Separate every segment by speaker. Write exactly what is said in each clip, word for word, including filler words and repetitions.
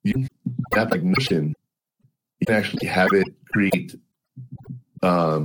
Speaker 1: you can have like motion. You can actually have it create um,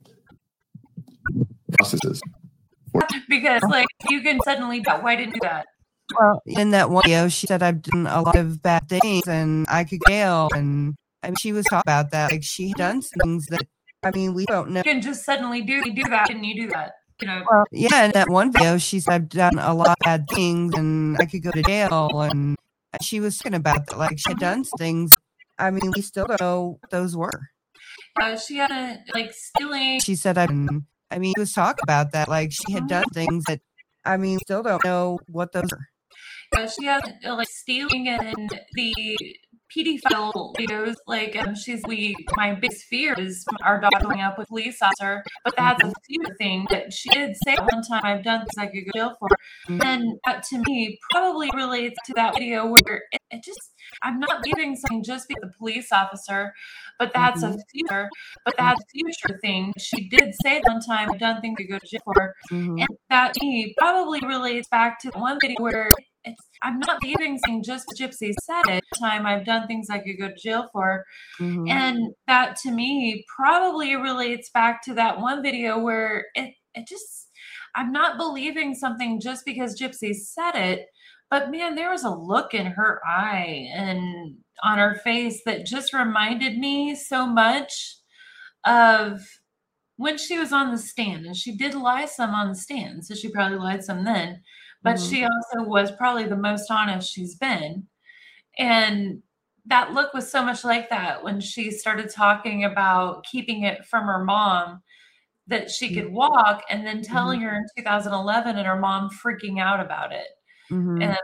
Speaker 1: processes.
Speaker 2: Because like you can suddenly, why didn't you do that?
Speaker 3: Well, in that one video, she said I've done a lot of bad things and I could jail. And I mean, she was talking about that. Like she had done things that, I mean, we don't know.
Speaker 2: You can just suddenly do do that, and you do that. You know.
Speaker 3: Well, yeah, in that one video, she said I've done a lot of bad things and I could go to jail. And she was talking about that. Like she had done things. I mean, we still don't know what those were.
Speaker 2: Uh, she had a, like stealing.
Speaker 3: She said, I, I mean, she was talking about that. Like she had done things that, I mean, we still don't know what those were.
Speaker 2: Uh, she had uh, like stealing and the pedophile videos. Like um, she's we. My biggest fear is our daughter going up with a police officer. But that's a fear thing that she did say one time. I've done things I could go to jail for,
Speaker 3: Mm-hmm.
Speaker 2: and that to me probably relates to that video where it, it just. I'm not giving something just because the police officer, but that's mm-hmm. a future. But that's a future thing. She did say one time, I've done things to go to jail for, mm-hmm. and that to me probably relates back to one video where. It's, I'm not leaving saying just Gypsy said it. Time I've done things I could go to jail for. Mm-hmm. And that to me probably relates back to that one video where it, it just, I'm not believing something just because Gypsy said it. But man, there was a look in her eye and on her face that just reminded me so much of when she was on the stand. And she did lie some on the stand. So she probably lied some then. But mm-hmm. she also was probably the most honest she's been. And that look was so much like that when she started talking about keeping it from her mom, that she could walk, and then telling mm-hmm. her in two thousand eleven and her mom freaking out about it. Mm-hmm. And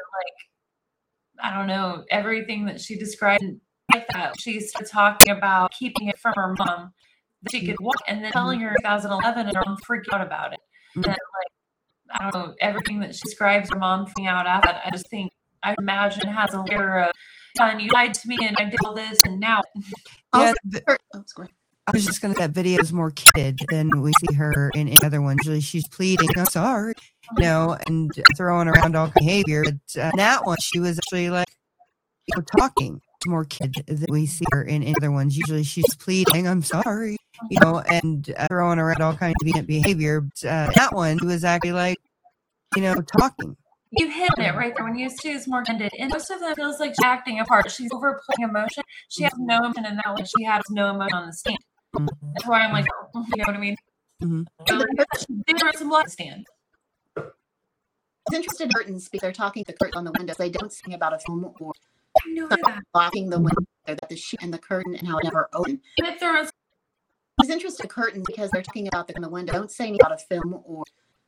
Speaker 2: like, I don't know, everything that she described like that. She started talking about keeping it from her mom, that she could walk, and then telling her in two thousand eleven and her mom freaking out about it. Mm-hmm. And like, I don't know, everything that she describes her mom freaking out after that, I just think, I imagine has a layer of, son, you lied to me and I did all this and now.
Speaker 3: Yeah, the, oh, I was just going to say that video is more kid than we see her in any other one. Usually she's pleading, I'm sorry, you know, and throwing around all behavior. But uh, in that one, she was actually like, you know, talking more kid than we see her in any other ones. Usually she's pleading, I'm sorry, you know, and uh, throwing around all kinds of behavior. But uh, that one, she was actually like, you know, talking.
Speaker 2: You hit it right there when you see it's more candid. And most of them feels like she's acting a part. She's overplaying emotion. She has no emotion in that way. She has no emotion on the stand. Mm-hmm. That's why I'm like, oh, you know what I mean? Mm-hmm. So, she did run some blood stand.
Speaker 4: I was interested in curtains because they're talking to the curtain on the windows. They don't sing about a film or blocking the window, that the sheet and the curtain and how it never opened. I was interested in curtains because they're talking about the, the window. Don't say anything about a film or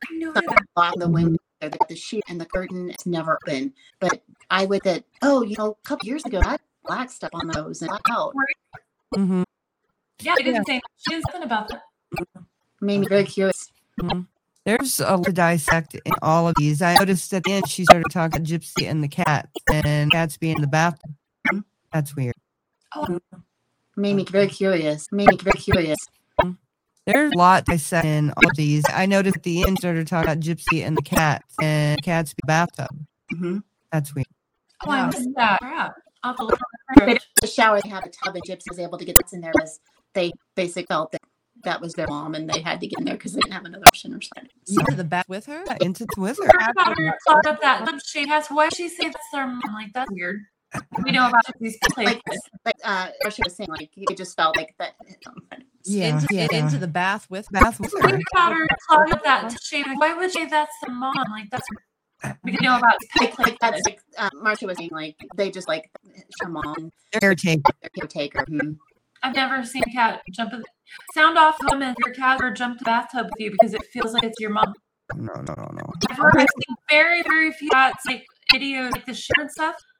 Speaker 4: blocking the window. That the sheet and the curtain is never open. But I would that, oh, you know, a couple years ago, I had black stuff on those and I out.
Speaker 2: Mm-hmm. Yeah, I didn't think she didn't think about that.
Speaker 4: Made me very curious.
Speaker 3: Mm-hmm. There's a lot to dissect in all of these. I noticed at the end she started talking to Gypsy and the cat, and cats being in the bathroom. Mm-hmm. That's weird.
Speaker 2: Oh.
Speaker 4: Made me very curious. Made me very curious.
Speaker 3: There's a lot I said in all of these. I noticed at the end started talking about Gypsy and the cat, and cats in the bathtub.
Speaker 4: Mm-hmm.
Speaker 3: That's weird.
Speaker 2: Oh, I missed that. Crap. I'll have to look
Speaker 4: at the, the shower. They had a tub, and Gypsy was able to get in there because they basically felt that that was their mom, and they had to get in there because they didn't have another option or something.
Speaker 5: So. Into the bath with her?
Speaker 3: Yeah, into the with her.
Speaker 2: her caught up that lip she has. Why she say that's their mom? Like, that's weird. We know about these places.
Speaker 4: Like, like uh, or she was saying, like, it just felt like that.
Speaker 5: Yeah, into, yeah. into the bath with
Speaker 3: bath with her.
Speaker 2: We got her caught up that shade. Why would she say that's their mom? Like, that's we can know about
Speaker 4: like, like that's like uh, Marcia was saying, like they just like her mom,
Speaker 3: their caretaker,
Speaker 4: their caretaker. Mm-hmm.
Speaker 2: I've never seen a cat jump. In, sound off the woman. Your cat ever jumped the bathtub with you because it feels like it's your mom.
Speaker 3: No, no, no, no.
Speaker 2: I've heard I've seen very, very few cats like videos like the shit and stuff.